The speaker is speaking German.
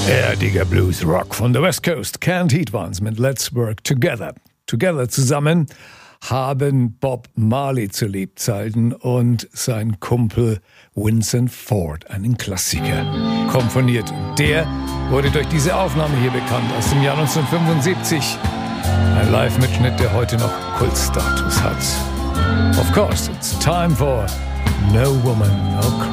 Erdiger Blues Rock von der West Coast. Canned Heat waren's mit Let's Work Together. Together zusammen haben Bob Marley zu Lebzeiten und sein Kumpel Vincent Ford einen Klassiker komponiert. Der wurde durch diese Aufnahme hier bekannt aus dem Jahr 1975. Ein Live-Mitschnitt, der heute noch Kultstatus hat. Of course, it's time for No Woman, No Cry.